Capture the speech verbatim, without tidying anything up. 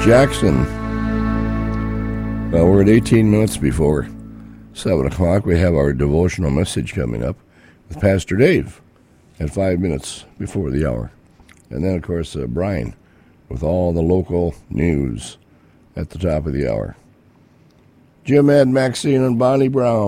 Jackson. Well, we're at eighteen minutes before seven o'clock. We have our devotional message coming up with Pastor Dave at five minutes before the hour. And then, of course, uh, Brian with all the local news at the top of the hour. Jim, Ed, Maxine, and Bonnie Brown.